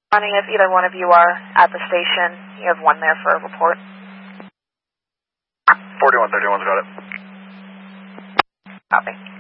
Running, if either one of you are at the station, you have one there for a report. 4131's got it. Copy.